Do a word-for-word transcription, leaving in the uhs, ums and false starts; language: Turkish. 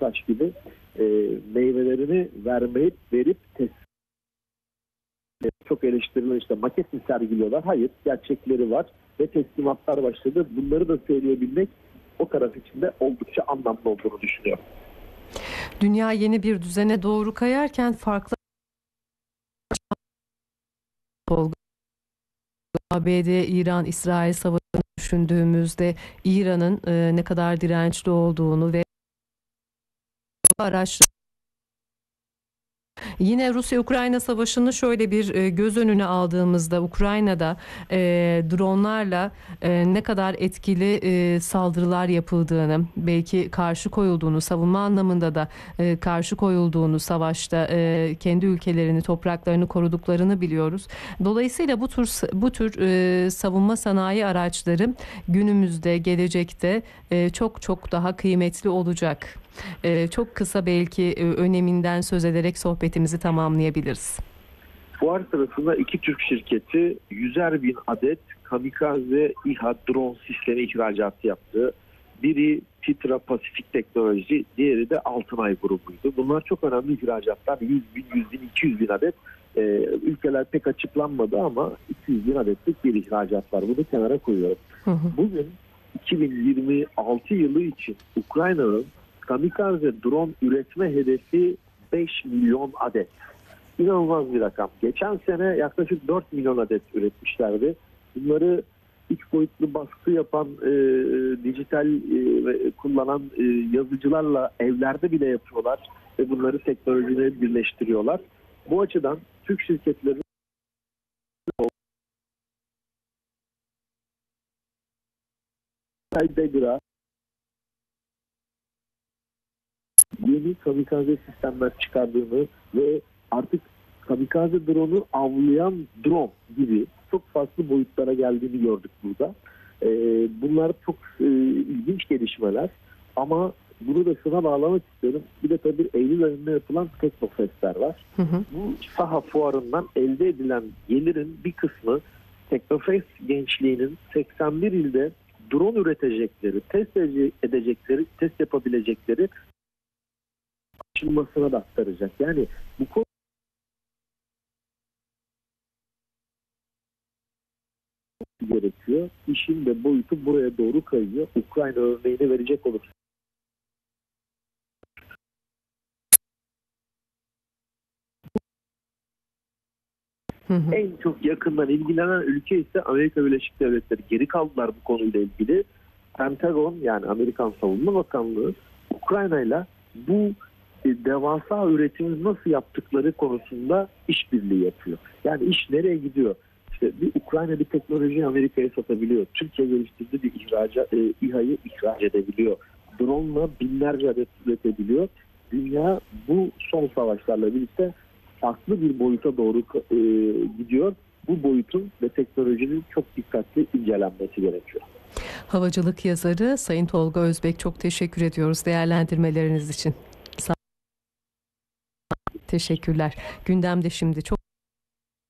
taş gibi e, meyvelerini vermeyip verip teslim. Çok eleştirilen işte maket mi sergiliyorlar? Hayır, gerçekleri var ve teslimatlar başladı. Bunları da söyleyebilmek o taraf için de oldukça anlamlı olduğunu düşünüyorum. Dünya yeni bir düzene doğru kayarken farklı A B D-İran-İsrail savaşını düşündüğümüzde İran'ın e, ne kadar dirençli olduğunu ve araçları. Yine Rusya-Ukrayna savaşını şöyle bir e, göz önüne aldığımızda Ukrayna'da e, dronlarla e, ne kadar etkili e, saldırılar yapıldığını, belki karşı koyulduğunu, savunma anlamında da e, karşı koyulduğunu, savaşta e, kendi ülkelerini, topraklarını koruduklarını biliyoruz. Dolayısıyla bu tür bu tür e, savunma sanayi araçları günümüzde, gelecekte e, çok çok daha kıymetli olacak. Ee, çok kısa belki e, öneminden söz ederek sohbetimizi tamamlayabiliriz. Fuar sırasında iki Türk şirketi yüzer bin adet kamikaze İHA drone sistemi ihracatı yaptı. Biri Titra Pasifik Teknoloji, diğeri de Altınay grubuydu. Bunlar çok önemli ihracatlar. yüz bin, yüz bin, iki yüz bin adet. Ee, ülkeler pek açıklanmadı ama iki yüz bin adetlik bir ihracat var. Bunu kenara koyuyorum. Hı hı. Bugün iki bin yirmi altı yılı için Ukrayna'nın kamikaze drone üretme hedefi beş milyon adet. İnanılmaz bir rakam. Geçen sene yaklaşık dört milyon adet üretmişlerdi. Bunları üç boyutlu baskı yapan, e, dijital e, kullanan e, yazıcılarla evlerde bile yapıyorlar ve bunları teknolojiyle birleştiriyorlar. Bu açıdan Türk şirketleri Degra yeni kamikaze sistemler çıkardığını ve artık kamikaze drone'u avlayan drone gibi çok farklı boyutlara geldiğini gördük burada. Ee, bunlar çok e, ilginç gelişmeler ama bunu da şuna bağlamak istiyorum. Bir de tabii Eylül ayında yapılan Teknofestler var. Hı hı. Bu saha fuarından elde edilen gelirin bir kısmı Teknofest gençliğinin seksen bir ilde drone üretecekleri, test edecekleri, test yapabilecekleri açılmasına da aktaracak. Yani bu konu gerekiyor. İşin de boyutu buraya doğru kayıyor. Ukrayna örneğini verecek olursak. Hı hı. En çok yakından ilgilenen ülke ise Amerika Birleşik Devletleri. Geri kaldılar bu konuyla ilgili. Pentagon, yani Amerikan Savunma Bakanlığı, Ukrayna'yla bu devasa üretimi nasıl yaptıkları konusunda işbirliği yapıyor. Yani iş nereye gidiyor? İşte bir Ukrayna bir teknolojiyi Amerika'ya satabiliyor. Türkiye geliştirdiği bir ihraca, e, İHA'yı ihraç edebiliyor. Drone'la binlerce adet üretebiliyor. Dünya bu son savaşlarla birlikte farklı bir boyuta doğru e, gidiyor. Bu boyutun ve teknolojinin çok dikkatli incelenmesi gerekiyor. Havacılık yazarı Sayın Tolga Özbek, çok teşekkür ediyoruz değerlendirmeleriniz için. Teşekkürler. Gündemde şimdi çok